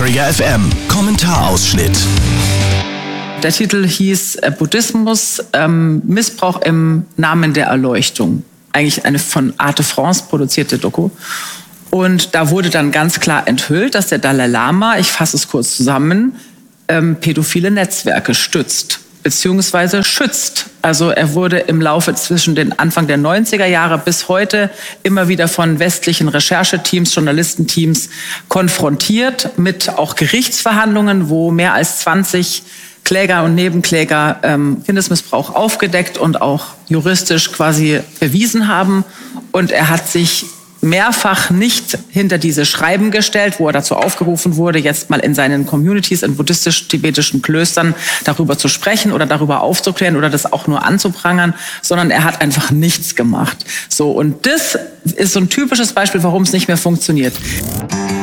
Träger FM. Kommentarausschnitt. Der Titel hieß Buddhismus, Missbrauch im Namen der Erleuchtung. Eigentlich eine von Arte France produzierte Doku. Und da wurde dann ganz klar enthüllt, dass der Dalai Lama, ich fasse es kurz zusammen, pädophile Netzwerke stützt bzw. schützt. Also er wurde im Laufe zwischen den Anfang der 90er Jahre bis heute immer wieder von westlichen Rechercheteams, Journalistenteams konfrontiert mit auch Gerichtsverhandlungen, wo mehr als 20 Kläger und Nebenkläger Kindesmissbrauch aufgedeckt und auch juristisch quasi bewiesen haben. Und er hat sich mehrfach nicht hinter diese Schreiben gestellt, wo er dazu aufgerufen wurde, jetzt mal in seinen Communities, in buddhistisch-tibetischen Klöstern darüber zu sprechen oder darüber aufzuklären oder das auch nur anzuprangern, sondern er hat einfach nichts gemacht. So, und das ist so ein typisches Beispiel, warum es nicht mehr funktioniert.